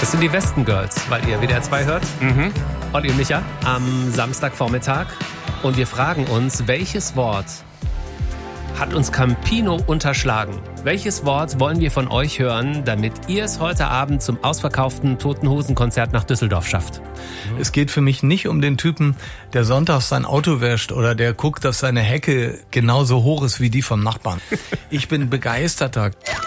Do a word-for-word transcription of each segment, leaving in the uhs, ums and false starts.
Das sind die Westen Girls, weil ihr W D R zwei hört. Mhm. Olli und Micha am Samstagvormittag. Und wir fragen uns, welches Wort hat uns Campino unterschlagen? Welches Wort wollen wir von euch hören, damit ihr es heute Abend zum ausverkauften Toten Hosen Konzert nach Düsseldorf schafft? Es geht für mich nicht um den Typen, der sonntags sein Auto wäscht oder der guckt, dass seine Hecke genauso hoch ist wie die vom Nachbarn. Ich bin begeisterter.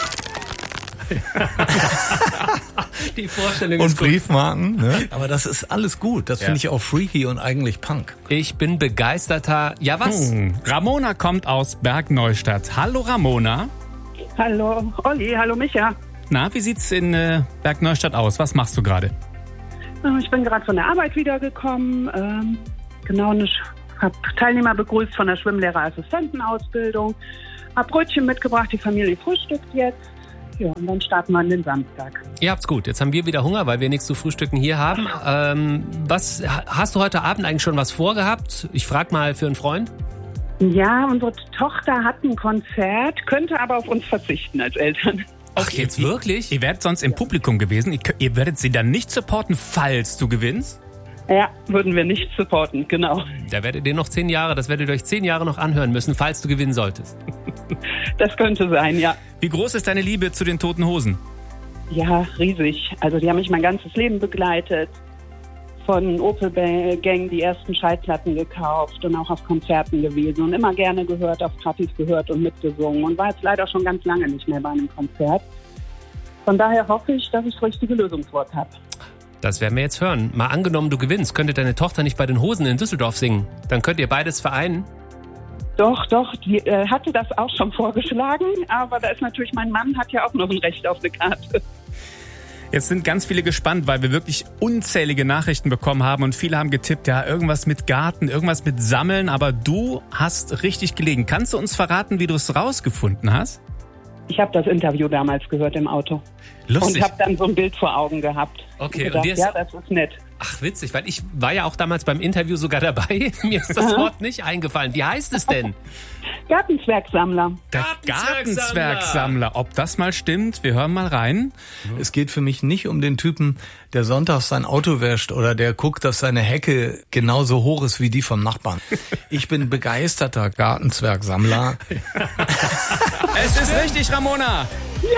Die Vorstellung Und ist gut. Briefmarken, ne? Aber das ist alles gut. Das Ja. finde ich auch freaky und eigentlich Punk. Ich bin begeisterter... Ja, was? Hm. Ramona kommt aus Bergneustadt. Hallo Ramona. Hallo Olli, hallo Micha. Na, wie sieht's in äh, Bergneustadt aus? Was machst du gerade? Äh, Ich bin gerade von der Arbeit wiedergekommen. Ähm, genau, ich habe Teilnehmer begrüßt von der Schwimmlehrerassistentenausbildung. Hab Brötchen mitgebracht, die Familie frühstückt jetzt. Ja, und dann starten wir an den Samstag. Ihr habt's gut. Jetzt haben wir wieder Hunger, weil wir nichts zu frühstücken hier haben. Ähm, was hast du heute Abend eigentlich schon was vorgehabt? Ich frage mal für einen Freund. Ja, unsere Tochter hat ein Konzert, könnte aber auf uns verzichten als Eltern. Ach, jetzt wirklich? Ihr werdet sonst im Publikum gewesen. Ihr, kö- ihr werdet sie dann nicht supporten, falls du gewinnst? Ja, würden wir nicht supporten, genau. Da werdet ihr noch zehn Jahre, das werdet ihr euch zehn Jahre noch anhören müssen, falls du gewinnen solltest. Das könnte sein, ja. Wie groß ist deine Liebe zu den Toten Hosen? Ja, riesig. Also die haben mich mein ganzes Leben begleitet. Von Opel Gang die ersten Schallplatten gekauft und auch auf Konzerten gewesen und immer gerne gehört, auf Partys gehört und mitgesungen und war jetzt leider schon ganz lange nicht mehr bei einem Konzert. Von daher hoffe ich, dass ich das richtige Lösungswort habe. Das werden wir jetzt hören. Mal angenommen, du gewinnst, könnte deine Tochter nicht bei den Hosen in Düsseldorf singen. Dann könnt ihr beides vereinen. Doch, doch, die äh, hatte das auch schon vorgeschlagen, aber da ist natürlich, mein Mann hat ja auch noch ein Recht auf eine Karte. Jetzt sind ganz viele gespannt, weil wir wirklich unzählige Nachrichten bekommen haben und viele haben getippt, ja, irgendwas mit Garten, irgendwas mit Sammeln, aber du hast richtig gelegen. Kannst du uns verraten, wie du es rausgefunden hast? Ich habe das Interview damals gehört im Auto. Lustig. Und habe dann so ein Bild vor Augen gehabt. Okay, und und gedacht, dir ist- ja, das ist nett. Ach, witzig, weil ich war ja auch damals beim Interview sogar dabei. Mir ist das Wort nicht eingefallen. Wie heißt es denn? Gartenzwergsammler. Der Gartenzwergsammler. Ob das mal stimmt, wir hören mal rein. Es geht für mich nicht um den Typen, der sonntags sein Auto wäscht oder der guckt, dass seine Hecke genauso hoch ist wie die vom Nachbarn. Ich bin begeisterter Gartenzwergsammler. Es ist richtig, Ramona.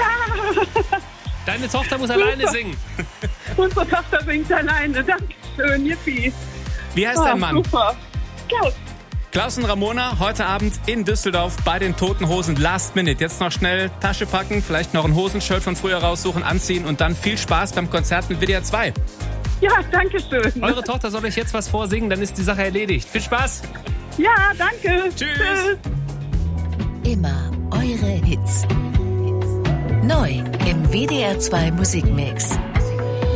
Deine Tochter muss alleine singen. Unsere Tochter singt alleine. Dankeschön, yippie. Wie heißt Ah, dein Mann? Super. Klaus. Klaus und Ramona, heute Abend in Düsseldorf bei den Toten Hosen. Last Minute. Jetzt noch schnell Tasche packen, vielleicht noch ein Hosenshirt von früher raussuchen, anziehen und dann viel Spaß beim Konzert mit W D R zwei. Ja, danke schön. Eure Tochter soll euch jetzt was vorsingen, dann ist die Sache erledigt. Viel Spaß. Ja, danke. Tschüss. Immer eure Hits. Neu im W D R zwei Musikmix.